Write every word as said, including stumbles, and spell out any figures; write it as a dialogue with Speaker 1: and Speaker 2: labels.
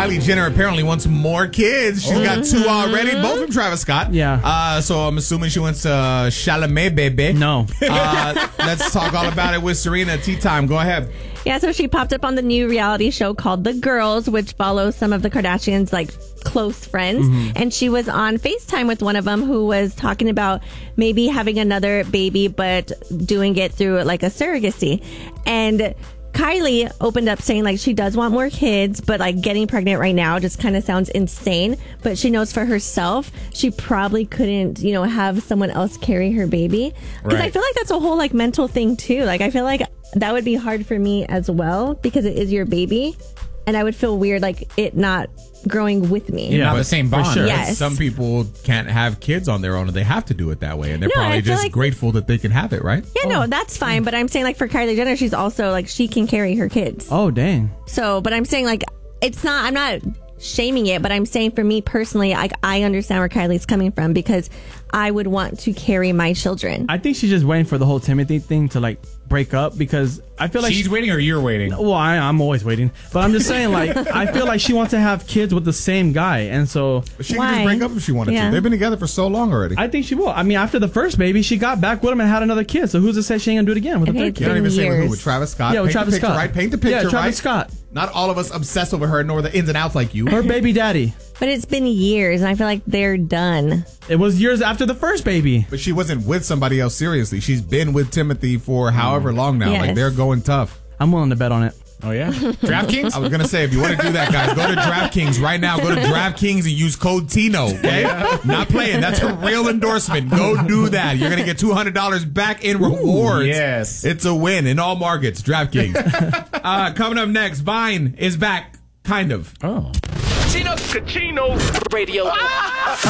Speaker 1: Kylie Jenner apparently wants more kids. She's got two already, both from Travis Scott.
Speaker 2: Yeah.
Speaker 1: Uh, so I'm assuming she wants uh, Chalamet, baby.
Speaker 2: No.
Speaker 1: Uh, let's talk all about it with Serena. Tea time. Go ahead.
Speaker 3: Yeah, so she popped up on the new reality show called The Girls, which follows some of the Kardashians' like close friends. Mm-hmm. And she was on FaceTime with one of them who was talking about maybe having another baby, but doing it through like a surrogacy. And Kylie opened up saying like she does want more kids, but like getting pregnant right now just kind of sounds insane. But she knows for herself, she probably couldn't, you know, have someone else carry her baby. Because
Speaker 1: Right.
Speaker 3: I feel like that's a whole like mental thing too. Like I feel like that would be hard for me as well because it is your baby. And I would feel weird like it not growing with me.
Speaker 4: Yeah, not the same bond.
Speaker 2: sure.
Speaker 4: Right?
Speaker 3: Yes.
Speaker 1: Some people can't have kids on their own, and they have to do it that way. And they're
Speaker 3: No, I
Speaker 1: probably
Speaker 3: feel
Speaker 1: just
Speaker 3: like-
Speaker 1: grateful that they can have it, right?
Speaker 3: Yeah, no, that's fine. But I'm saying like for Kylie Jenner, she's also like she can carry her kids.
Speaker 2: Oh, dang.
Speaker 3: So, but I'm saying like it's not. I'm not shaming it, but I'm saying for me personally, I I understand where Kylie's coming from because I would want to carry my children.
Speaker 2: I think she's just waiting for the whole Timothy thing to like break up because I feel like
Speaker 4: She's
Speaker 2: she-
Speaker 4: waiting or you're waiting?
Speaker 2: Well, I, I'm always waiting, but I'm just saying, like, I feel like she wants to have kids with the same guy, and so
Speaker 1: But she
Speaker 3: Why?
Speaker 1: can just break up if she wanted
Speaker 3: Yeah.
Speaker 1: to. They've been together for so long already.
Speaker 2: I think she will. I mean, after the first baby, she got back with him and had another kid. So who's to say she ain't gonna do it again with
Speaker 3: Okay,
Speaker 2: the third
Speaker 3: it's
Speaker 1: You
Speaker 2: kid?
Speaker 1: don't even say with who?
Speaker 3: years.
Speaker 1: With Travis Scott?
Speaker 2: Yeah, with
Speaker 1: Paint
Speaker 2: Travis
Speaker 1: the picture,
Speaker 2: Scott.
Speaker 1: right? Paint the picture,
Speaker 2: Yeah, Travis
Speaker 1: right?
Speaker 2: Scott.
Speaker 1: Not all of us obsessed over her nor the ins and outs like you.
Speaker 2: Her baby daddy.
Speaker 3: But it's been years, and I feel like they're done.
Speaker 2: It was years after the first baby.
Speaker 1: But she wasn't with somebody else seriously. She's been with Timothy for however long now.
Speaker 3: Yes.
Speaker 1: Like, they're going tough.
Speaker 2: I'm willing to bet on it.
Speaker 4: Oh, yeah? DraftKings?
Speaker 1: I was going to say, if you want to do that, guys, go to DraftKings right now. Go to DraftKings and use code Tino, okay? Not playing. That's a real endorsement. Go do that. You're going to get two hundred dollars back in rewards.
Speaker 4: yes.
Speaker 1: It's a win in all markets. DraftKings. uh, coming up next, Vine is back, kind of.
Speaker 4: Oh.
Speaker 5: Kachino Radio.